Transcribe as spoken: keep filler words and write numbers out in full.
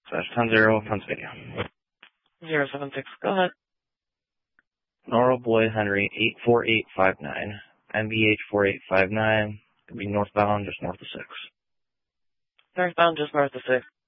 Slash ten zero, Pennsylvania. Zero seven six, go ahead. Nora Boy Henry eight four eight five nine. M B H four eight five nine. Could be northbound, just north of six. Northbound, just north of six.